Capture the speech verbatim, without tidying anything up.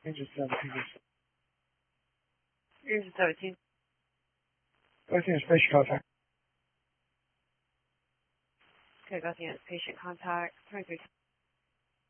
Engine seventeen. Engine seventeen. Looking at patient contact. Okay, got the patient contact. twenty-three.